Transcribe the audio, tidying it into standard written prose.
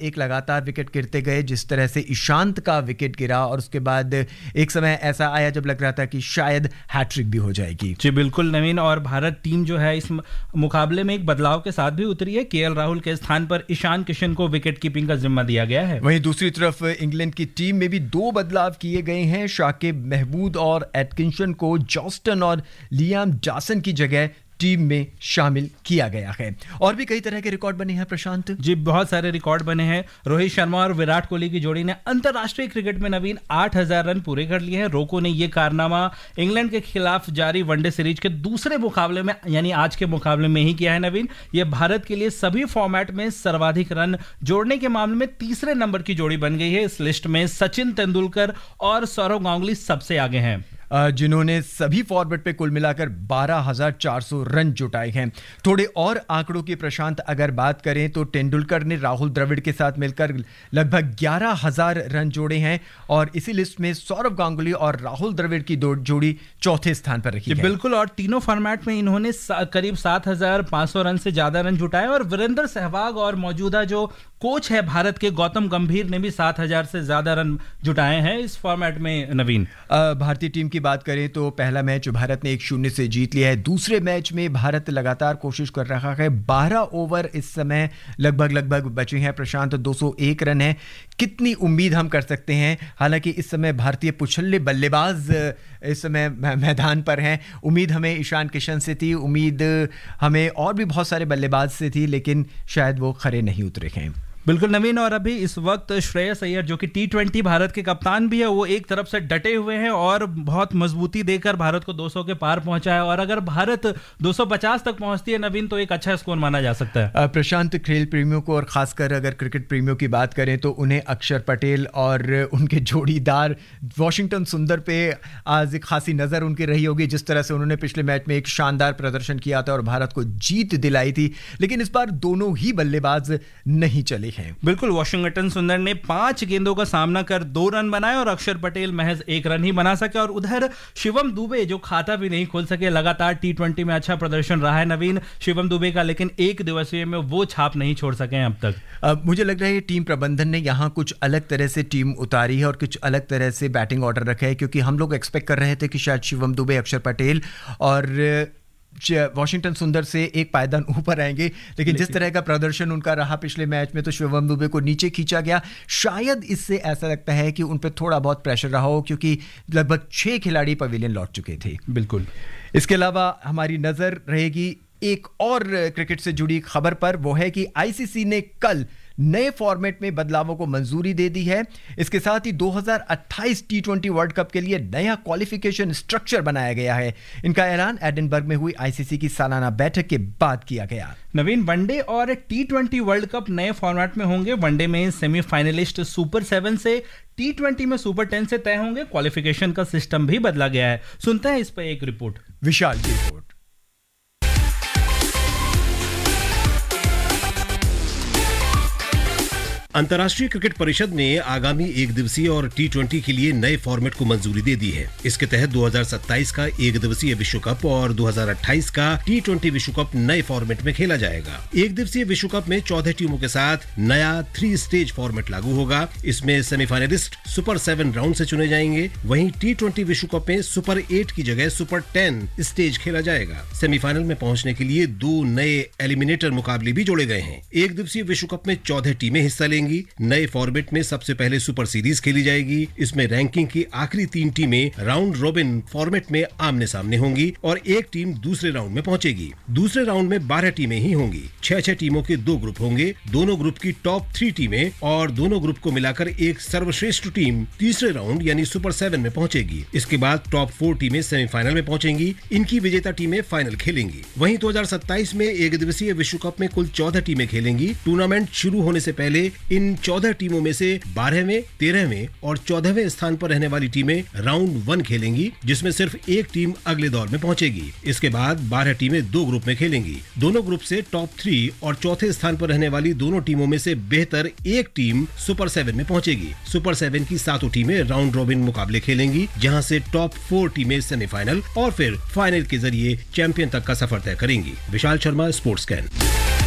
एक लगातार विकेट गिरते गए, जिस तरह से ईशांत का विकेट गिरा और उसके बाद एक समय ऐसा आया जब लग रहा था कि शायद हैट्रिक भी हो जाएगी। जी बिल्कुल नवीन, और भारत टीम जो है इस मुकाबले में एक बदलाव के साथ भी उतरी है। केएल राहुल के स्थान पर ईशान किशन को विकेट कीपिंग का जिम्मा दिया गया है। वहीं दूसरी तरफ इंग्लैंड की टीम में भी 2 बदलाव किए गए हैं। शाकिब महमूद और एटकिंसन को जॉस्टन और लियाम डॉसन की जगह टीम में शामिल किया गया है। और भी कई तरह के रिकॉर्ड बने हैं प्रशांत जी, बहुत सारे रिकॉर्ड बने हैं। रोहित शर्मा और विराट कोहली की जोड़ी ने अंतरराष्ट्रीय क्रिकेट में नवीन 8000 रन पूरे कर लिए हैं। रोको ने यह कारनामा इंग्लैंड के खिलाफ जारी वनडे सीरीज के दूसरे मुकाबले में यानी आज के मुकाबले में ही किया है। नवीन, यह भारत के लिए सभी फॉर्मेट में सर्वाधिक रन जोड़ने के मामले में तीसरे नंबर की जोड़ी बन गई है। इस लिस्ट में सचिन तेंदुलकर और सौरव गांगुली सबसे आगे हैं, जिन्होंने सभी फॉर्मेट पे कुल मिलाकर 12,400 रन जुटाए हैं। थोड़े और आंकड़ों की प्रशांत अगर बात करें तो तेंदुलकर ने राहुल द्रविड़ के साथ मिलकर लगभग 11,000 रन जोड़े हैं और इसी लिस्ट में सौरव गांगुली और राहुल द्रविड़ की जोड़ी चौथे स्थान पर रखी है। बिल्कुल, और तीनों फॉर्मेट में इन्होंने करीब 7,500 रन से ज्यादा रन जुटाए और वीरेंद्र सहवाग और मौजूदा जो कोच है भारत के गौतम गंभीर ने भी 7,000 से ज्यादा रन जुटाए हैं इस फॉर्मेट में। नवीन, भारतीय टीम की बात करें तो पहला मैच भारत ने 1-0 से जीत लिया है। दूसरे मैच में भारत लगातार कोशिश कर रहा है। 12 ओवर इस समय लगभग बचे हैं प्रशांत, 201 रन है। कितनी उम्मीद हम कर सकते हैं? हालांकि इस समय भारतीय पुछल्ले बल्लेबाज इस समय मैदान पर हैं। उम्मीद हमें ईशान किशन से थी, उम्मीद हमें और भी बहुत सारे बल्लेबाज से थी, लेकिन शायद वो खरे नहीं उतरे हैं। बिल्कुल नवीन, और अभी इस वक्त श्रेयस अय्यर जो कि T20 भारत के कप्तान भी है, वो एक तरफ से डटे हुए हैं और बहुत मजबूती देकर भारत को 200 के पार पहुंचा है। और अगर भारत 250 तक पहुंचती है नवीन, तो एक अच्छा स्कोर माना जा सकता है। प्रशांत, खेल प्रेमियों को और खासकर अगर क्रिकेट प्रेमियों की बात करें तो उन्हें अक्षर पटेल और उनके जोड़ीदार वॉशिंगटन सुंदर पे आज एक खासी नजर उनकी रही होगी। जिस तरह से उन्होंने पिछले मैच में एक शानदार प्रदर्शन किया था और भारत को जीत दिलाई थी, लेकिन इस बार दोनों ही बल्लेबाज नहीं चले हैं। बिल्कुल, वॉशिंगटन सुंदर ने 5 गेंदों का सामना कर 2 रन बनाए और अक्षर पटेल महज 1 रन ही बना सके। और उधर शिवम दुबे जो खाता भी नहीं खोल सके, लगातार T20 में अच्छा प्रदर्शन रहा है नवीन शिवम दुबे का, लेकिन एक दिवसीय में वो छाप नहीं छोड़ सके हैं अब तक। मुझे लग रहा है टीम प्रबंधन ने यहाँ कुछ अलग तरह से टीम उतारी है और कुछ अलग तरह से बैटिंग ऑर्डर रखा है, क्योंकि हम लोग एक्सपेक्ट कर रहे थे कि शायद शिवम दुबे, अक्षर पटेल और वॉशिंगटन सुंदर से एक पायदान ऊपर आएंगे, लेकिन जिस तरह का प्रदर्शन उनका रहा पिछले मैच में तो शिवम दुबे को नीचे खींचा गया। शायद इससे ऐसा लगता है कि उन पर थोड़ा बहुत प्रेशर रहा हो, क्योंकि लगभग 6 खिलाड़ी पवेलियन लौट चुके थे। बिल्कुल, इसके अलावा हमारी नजर रहेगी एक और क्रिकेट से जुड़ी खबर पर, वो है कि आईसीसी ने कल नए फॉर्मेट में बदलावों को मंजूरी दे दी है। इसके साथ ही 2028 T20 वर्ल्ड कप के लिए नया क्वालिफिकेशन स्ट्रक्चर बनाया गया है। इनका ऐलान एडिनबर्ग में हुई आईसीसी की सालाना बैठक के बाद किया गया। नवीन, वनडे और T20 वर्ल्ड कप नए फॉर्मेट में होंगे। वनडे में सेमीफाइनलिस्ट सुपर 7 से, T20 में सुपर 10 से तय होंगे। क्वालिफिकेशन का सिस्टम भी बदला गया है। सुनते हैं इस पर एक रिपोर्ट, विशाल की रिपोर्ट। अंतर्राष्ट्रीय क्रिकेट परिषद ने आगामी 1 दिवसीय और T20 के लिए नए फॉर्मेट को मंजूरी दे दी है। इसके तहत 2027 का 1 दिवसीय विश्व कप और 2028 का T20 विश्व कप नए फॉर्मेट में खेला जाएगा। 1 दिवसीय विश्व कप में 14 टीमों के साथ नया 3 स्टेज फॉर्मेट लागू होगा। इसमें सेमीफाइनलिस्ट सुपर 7 राउंड से चुने जाएंगे। वहीं T20 विश्व कप में सुपर 8 की जगह सुपर 10 स्टेज खेला जाएगा। सेमीफाइनल में पहुंचने के लिए 2 नए एलिमिनेटर मुकाबले भी जोड़े गए हैं। 1 दिवसीय विश्व कप में 14 टीमें हिस्सा लेंगी। नए फॉर्मेट में सबसे पहले सुपर सीरीज खेली जाएगी। इसमें रैंकिंग की आखिरी 3 टीमें राउंड रॉबिन फॉर्मेट में आमने सामने होंगी और एक टीम दूसरे राउंड में पहुंचेगी। दूसरे राउंड में 12 टीमें ही होंगी। 6-6 टीमों के 2 ग्रुप होंगे। दोनों ग्रुप की टॉप 3 टीमें और दोनों ग्रुप को मिलाकर एक सर्वश्रेष्ठ टीम तीसरे राउंड यानी सुपर 7 में पहुंचेगी। इसके बाद टॉप 4 टीमें सेमीफाइनल में पहुंचेंगी। इनकी विजेता टीमें फाइनल खेलेंगी। वहीं 2027 में 1 दिवसीय विश्व कप में कुल 14 टीमें खेलेंगी। टूर्नामेंट शुरू होने से पहले इन 14 टीमों में से 12वें, 13वें और 14वें स्थान पर रहने वाली टीमें राउंड 1 खेलेंगी, जिसमें सिर्फ एक टीम अगले दौर में पहुंचेगी। इसके बाद 12 टीमें 2 ग्रुप में खेलेंगी। दोनों ग्रुप से टॉप 3 और चौथे स्थान पर रहने वाली दोनों टीमों में से बेहतर एक टीम सुपर 7 में पहुंचेगी। सुपर 7 की 7 टीमें राउंड रॉबिन मुकाबले खेलेंगी, जहां से टॉप 4 टीमें सेमीफाइनल और फिर फाइनल के जरिए चैंपियन तक का सफर तय करेंगी। Vishal Sharma, sports can.